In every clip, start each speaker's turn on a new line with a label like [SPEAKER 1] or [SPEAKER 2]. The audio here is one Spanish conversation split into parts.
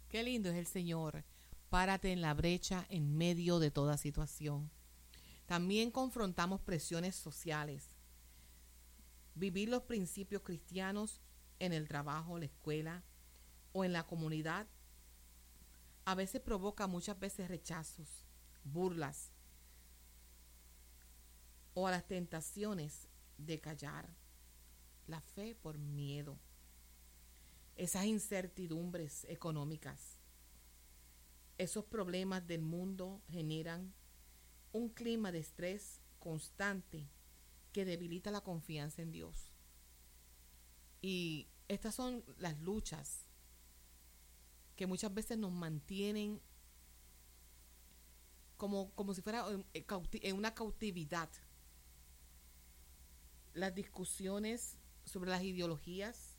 [SPEAKER 1] Qué lindo es el Señor. Párate en la brecha en medio de toda situación. También confrontamos presiones sociales. Vivir los principios cristianos en el trabajo, la escuela o en la comunidad a veces provoca muchas veces rechazos, burlas o a las tentaciones de callar la fe por miedo. Esas incertidumbres económicas, esos problemas del mundo generan un clima de estrés constante que debilita la confianza en Dios. Y estas son las luchas que muchas veces nos mantienen como si fuera en una cautividad. Las discusiones sobre las ideologías,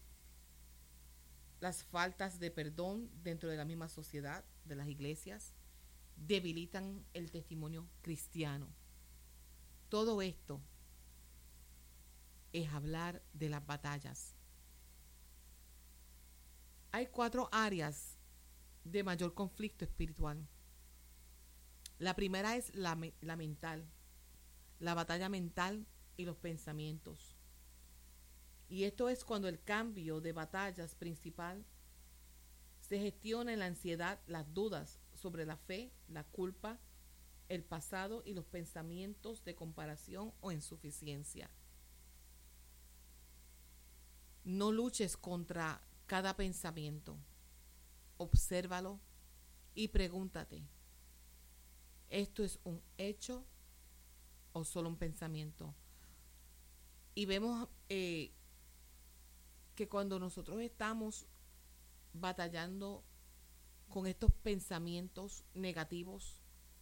[SPEAKER 1] las faltas de perdón dentro de la misma sociedad, de las iglesias, debilitan el testimonio cristiano. Todo esto es hablar de las batallas. Hay 4 áreas de mayor conflicto espiritual. La primera es la mental, la batalla mental y los pensamientos. Y esto es cuando el cambio de batallas principal se gestiona en la ansiedad, las dudas sobre la fe, la culpa, el pasado y los pensamientos de comparación o insuficiencia. No luches contra cada pensamiento. Obsérvalo y pregúntate, ¿esto es un hecho o solo un pensamiento? Y vemos que cuando nosotros estamos batallando con estos pensamientos negativos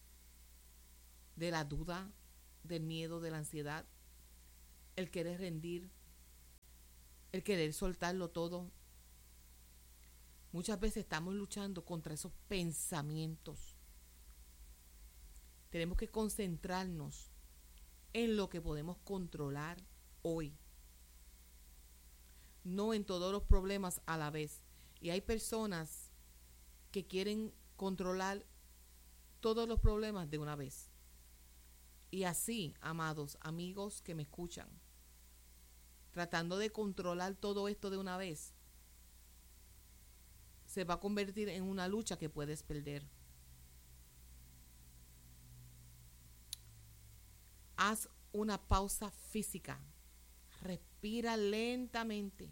[SPEAKER 1] de la duda, del miedo, de la ansiedad, el querer rendir, el querer soltarlo todo, muchas veces estamos luchando contra esos pensamientos. Tenemos que concentrarnos en lo que podemos controlar hoy, no en todos los problemas a la vez. Y hay personas que quieren controlar todos los problemas de una vez. Y así, amados amigos que me escuchan, tratando de controlar todo esto de una vez, se va a convertir en una lucha que puedes perder. Haz una pausa física. Respira lentamente.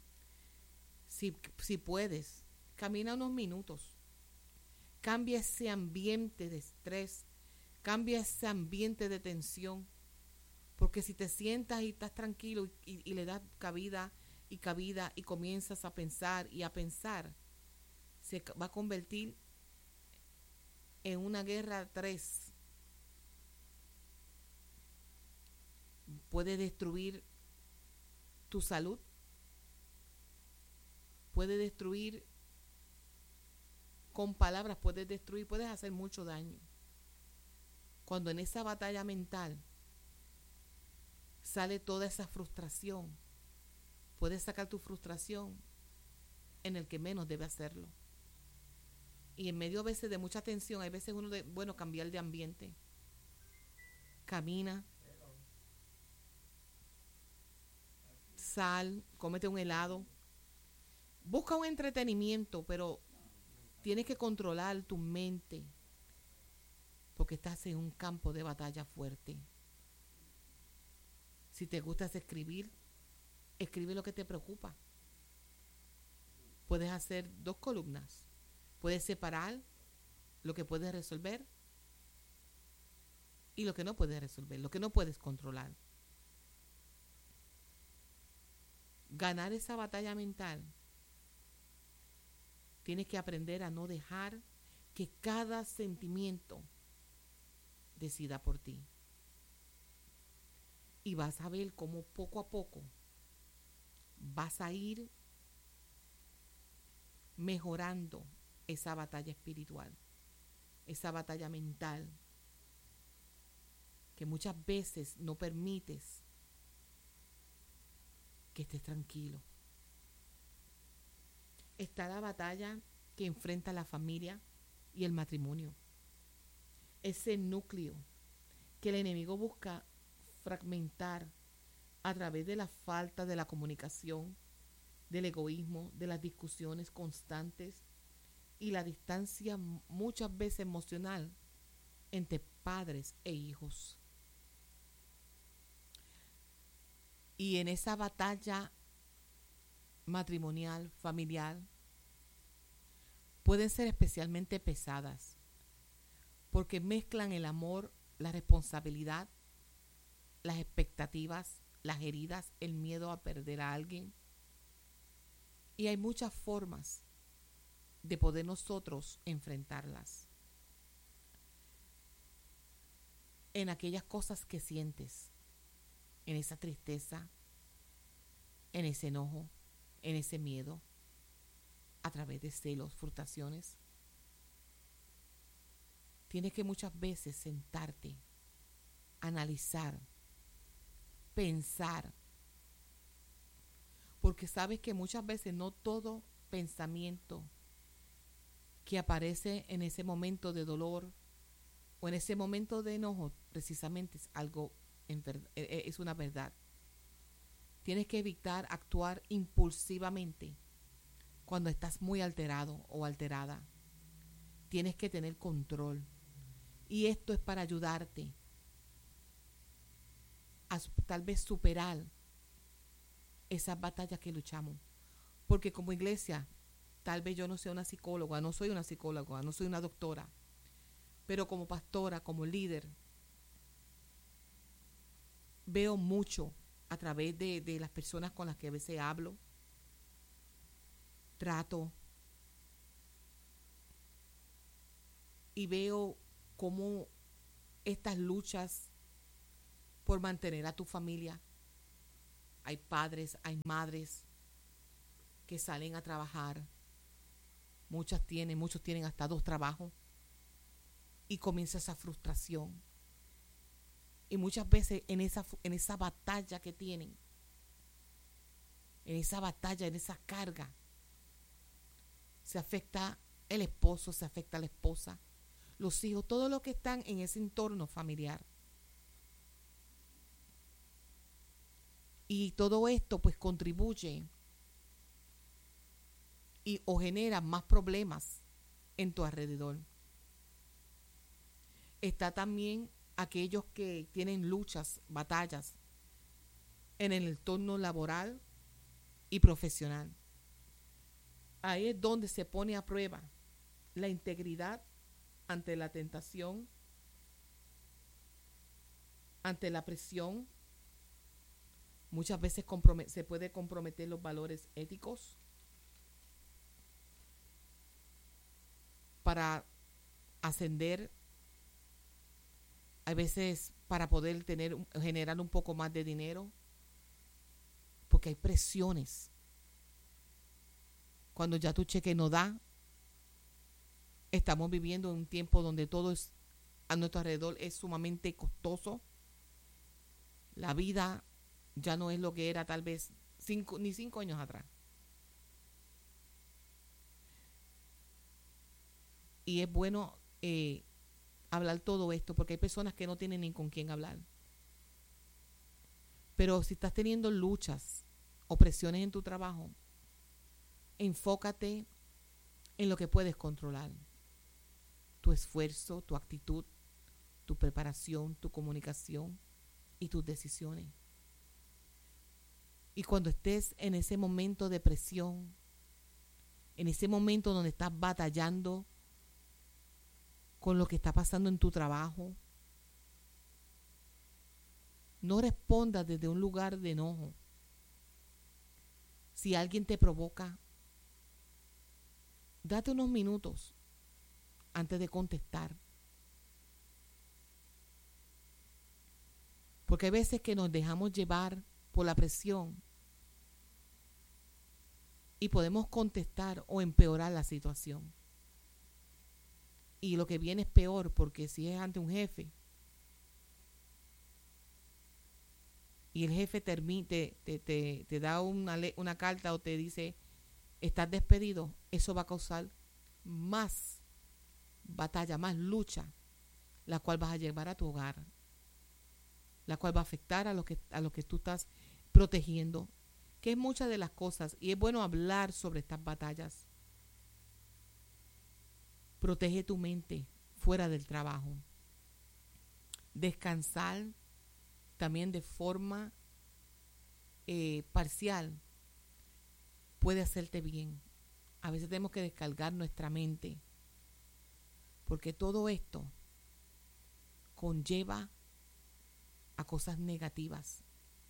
[SPEAKER 1] Si puedes, camina unos minutos. Cambia ese ambiente de estrés. Cambia ese ambiente de tensión. Porque si te sientas y estás tranquilo y le das cabida y comienzas a pensar, se va a convertir en una guerra 3. Puede destruir tu salud, puede destruir con palabras, puedes hacer mucho daño. Cuando en esa batalla mental sale toda esa frustración, puedes sacar tu frustración en el que menos debe hacerlo. Y en medio a veces de mucha tensión, hay veces uno de, cambiar de ambiente. Camina, sal, cómete un helado. Busca un entretenimiento, pero tienes que controlar tu mente porque estás en un campo de batalla fuerte. Si te gusta escribir, escribe lo que te preocupa. Puedes hacer 2 columnas. Puedes separar lo que puedes resolver y lo que no puedes resolver, lo que no puedes controlar. Ganar esa batalla mental, tienes que aprender a no dejar que cada sentimiento decida por ti. Y vas a ver cómo poco a poco vas a ir mejorando esa batalla espiritual, esa batalla mental, que muchas veces no permites que estés tranquilo. Está la batalla que enfrenta la familia y el matrimonio. Ese núcleo que el enemigo busca fragmentar a través de la falta de la comunicación, del egoísmo, de las discusiones constantes y la distancia muchas veces emocional entre padres e hijos. Y en esa batalla matrimonial, familiar, pueden ser especialmente pesadas porque mezclan el amor, la responsabilidad, las expectativas, las heridas, el miedo a perder a alguien. Y hay muchas formas de poder nosotros enfrentarlas. En aquellas cosas que sientes, en esa tristeza, en ese enojo, en ese miedo, a través de celos, frustraciones. Tienes que muchas veces sentarte, analizar, pensar, porque sabes que muchas veces no todo pensamiento que aparece en ese momento de dolor o en ese momento de enojo precisamente es algo, es una verdad. Tienes que evitar actuar impulsivamente cuando estás muy alterado o alterada. Tienes que tener control. Y esto es para ayudarte a tal vez superar esas batallas que luchamos. Porque como iglesia, tal vez yo no sea una psicóloga, no soy una psicóloga, no soy una doctora, pero como pastora, como líder, veo mucho a través de las personas con las que a veces hablo, trato, y veo cómo estas luchas por mantener a tu familia, hay padres, hay madres que salen a trabajar, muchos tienen hasta 2 trabajos, y comienza esa frustración. Y muchas veces en esa batalla que tienen, en esa batalla, en esa carga, se afecta el esposo, se afecta la esposa, los hijos, todos los que están en ese entorno familiar. Y todo esto pues contribuye o genera más problemas en tu alrededor. Está también aquellos que tienen luchas, batallas en el entorno laboral y profesional. Ahí es donde se pone a prueba la integridad ante la tentación, ante la presión. Muchas veces se puede comprometer los valores éticos para ascender, a veces para poder generar un poco más de dinero, porque hay presiones. Cuando ya tu cheque no da, estamos viviendo en un tiempo donde todo a nuestro alrededor es sumamente costoso. La vida ya no es lo que era tal vez 5 años atrás. Y es bueno hablar todo esto, porque hay personas que no tienen ni con quién hablar. Pero si estás teniendo luchas o presiones en tu trabajo, enfócate en lo que puedes controlar. Tu esfuerzo, tu actitud, tu preparación, tu comunicación y tus decisiones. Y cuando estés en ese momento de presión, en ese momento donde estás batallando con lo que está pasando en tu trabajo, no respondas desde un lugar de enojo. Si alguien te provoca, date unos minutos antes de contestar. Porque hay veces que nos dejamos llevar por la presión y podemos contestar o empeorar la situación. Y lo que viene es peor, porque si es ante un jefe y el jefe te da una carta o te dice estás despedido, eso va a causar más batalla, más lucha, la cual vas a llevar a tu hogar, la cual va a afectar a lo que tú estás protegiendo, que es muchas de las cosas, y es bueno hablar sobre estas batallas. Protege tu mente fuera del trabajo. Descansar también de forma parcial puede hacerte bien. A veces tenemos que descargar nuestra mente, porque todo esto conlleva a cosas negativas.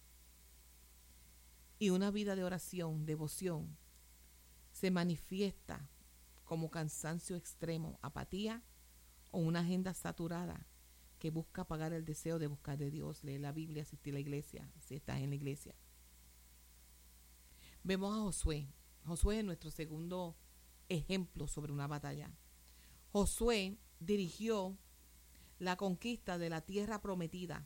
[SPEAKER 1] Y una vida de oración, devoción, se manifiesta como cansancio extremo, apatía o una agenda saturada que busca apagar el deseo de buscar de Dios, leer la Biblia, asistir a la iglesia, si estás en la iglesia. Vemos a Josué. Josué es nuestro segundo ejemplo sobre una batalla. Josué dirigió la conquista de la tierra prometida,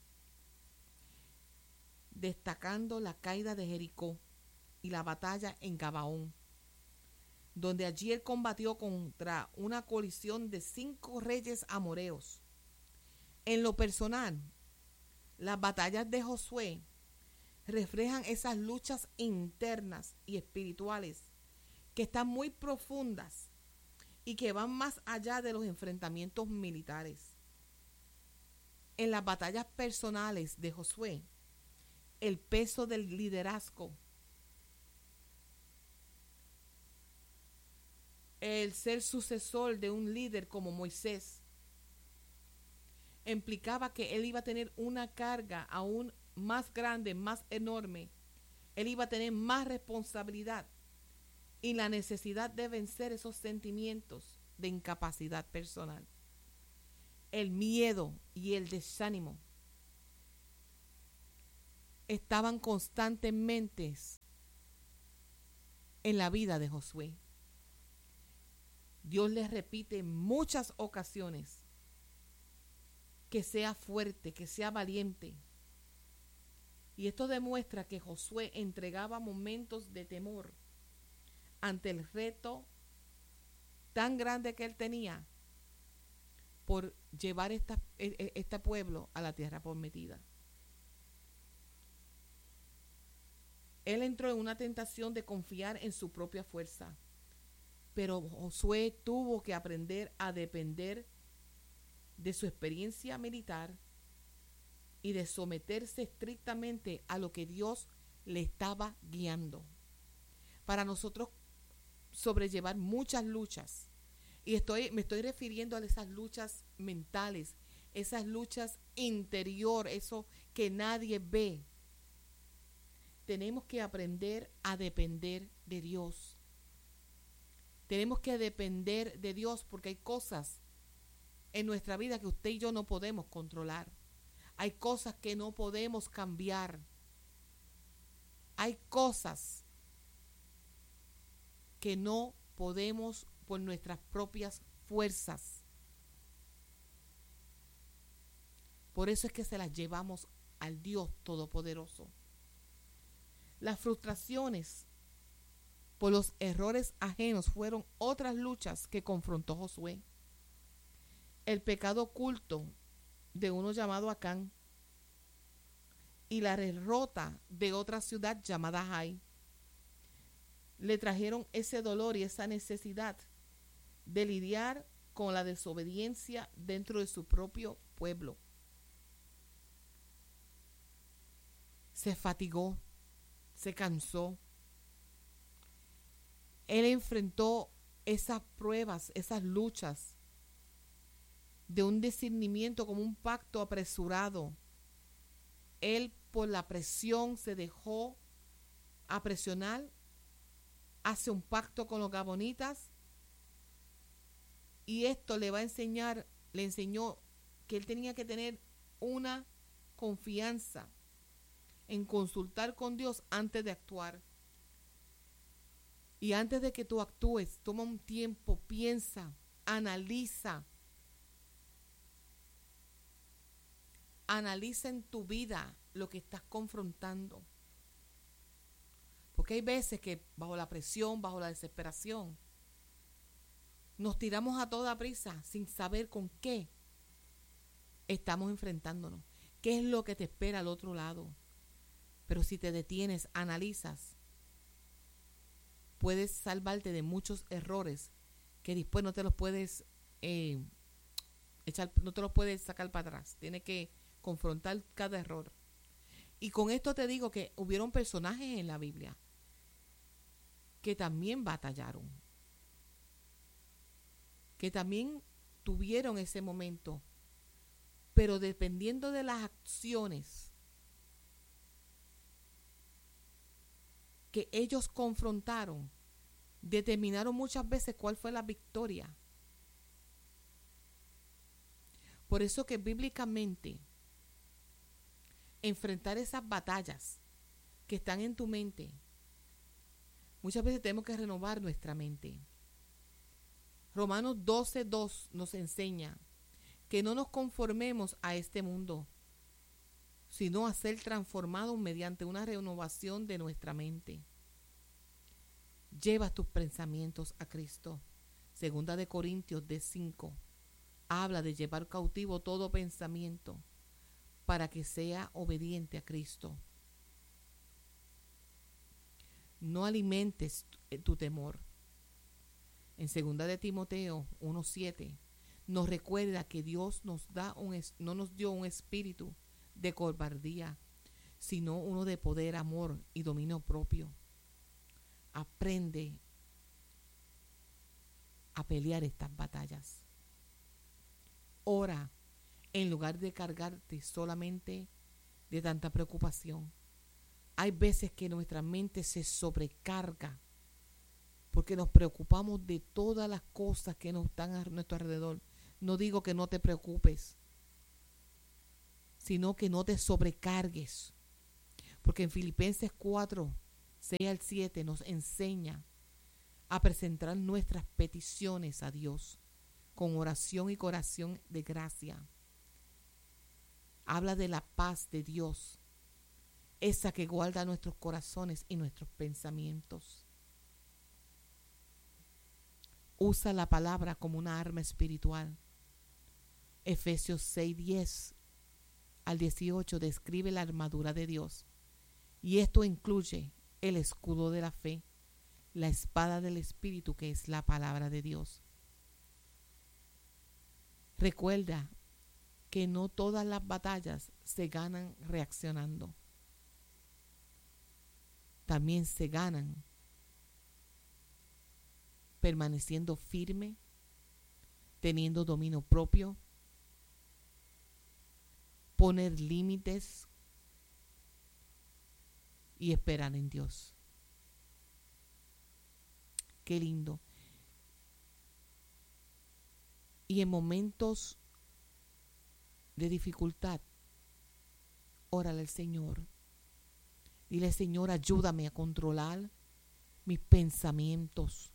[SPEAKER 1] destacando la caída de Jericó y la batalla en Gabaón, donde allí él combatió contra una coalición de 5 reyes amoreos. En lo personal, las batallas de Josué reflejan esas luchas internas y espirituales que están muy profundas y que van más allá de los enfrentamientos militares. En las batallas personales de Josué, el peso del liderazgo, el ser sucesor de un líder como Moisés, implicaba que él iba a tener una carga aún más grande, más enorme. Él iba a tener más responsabilidad y la necesidad de vencer esos sentimientos de incapacidad personal, el miedo y el desánimo estaban constantemente en la vida de Josué. Dios les repite en muchas ocasiones que sea fuerte, que sea valiente. Y esto demuestra que Josué entregaba momentos de temor ante el reto tan grande que él tenía por llevar este pueblo a la tierra prometida. Él entró en una tentación de confiar en su propia fuerza, pero Josué tuvo que aprender a depender de su experiencia militar y de someterse estrictamente a lo que Dios le estaba guiando. Para nosotros sobrellevar muchas luchas, y me estoy refiriendo a esas luchas mentales, esas luchas interior, eso que nadie ve. Tenemos que aprender a depender de Dios. Tenemos que depender de Dios porque hay cosas en nuestra vida que usted y yo no podemos controlar. Hay cosas que no podemos cambiar. Hay cosas que no podemos por nuestras propias fuerzas. Por eso es que se las llevamos al Dios Todopoderoso. Las frustraciones por los errores ajenos fueron otras luchas que confrontó Josué. El pecado oculto de uno llamado Acán y la derrota de otra ciudad llamada Jai le trajeron ese dolor y esa necesidad de lidiar con la desobediencia dentro de su propio pueblo. Se fatigó, se cansó. Él enfrentó esas pruebas, esas luchas de un discernimiento como un pacto apresurado. Él por la presión se dejó apresionar, hace un pacto con los gabonitas y esto le enseñó que él tenía que tener una confianza en consultar con Dios antes de actuar. Y antes de que tú actúes, toma un tiempo, piensa, analiza en tu vida lo que estás confrontando. Porque hay veces que bajo la presión, bajo la desesperación, nos tiramos a toda prisa sin saber con qué estamos enfrentándonos, qué es lo que te espera al otro lado. Pero si te detienes, analizas, puedes salvarte de muchos errores que después no te los puedes no te los puedes sacar para atrás. Tienes que confrontar cada error. Y con esto te digo que hubieron personajes en la Biblia que también batallaron, que también tuvieron ese momento, pero dependiendo de las acciones que ellos confrontaron, determinaron muchas veces cuál fue la victoria. Por eso que bíblicamente enfrentar esas batallas que están en tu mente, muchas veces tenemos que renovar nuestra mente. Romanos 12:2 nos enseña que no nos conformemos a este mundo, sino a ser transformados mediante una renovación de nuestra mente. Lleva tus pensamientos a Cristo. Segunda de Corintios 5 habla de llevar cautivo todo pensamiento para que sea obediente a Cristo. No alimentes tu temor. En segunda de Timoteo 1:7 nos recuerda que Dios no nos dio un espíritu de cobardía, sino uno de poder, amor y dominio propio. Aprende a pelear estas batallas. Ora en lugar de cargarte solamente de tanta preocupación. Hay veces que nuestra mente se sobrecarga porque nos preocupamos de todas las cosas que nos están a nuestro alrededor. No digo que no te preocupes, sino que no te sobrecargues. Porque en Filipenses 4:6-7 nos enseña a presentar nuestras peticiones a Dios con oración y corazón de gracia. Habla de la paz de Dios, esa que guarda nuestros corazones y nuestros pensamientos. Usa la palabra como una arma espiritual. Efesios 6:10-18 describe la armadura de Dios. Y esto incluye el escudo de la fe, la espada del Espíritu, que es la palabra de Dios. Recuerda que no todas las batallas se ganan reaccionando. También se ganan permaneciendo firme, teniendo dominio propio, poner límites y esperar en Dios. Qué lindo. Y en momentos de dificultad, órale al Señor. Dile: Señor, ayúdame a controlar mis pensamientos.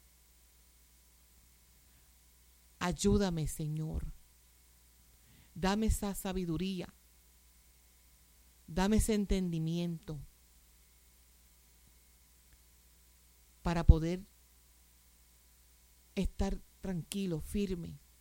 [SPEAKER 1] Ayúdame, Señor. Dame esa sabiduría. Dame ese entendimiento para poder estar tranquilo, firme,